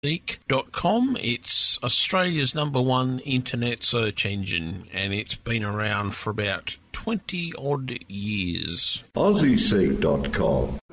Seek.com. It's Australia's #1 internet search engine, and it's been around for about 20-odd years. AussieSeek.com.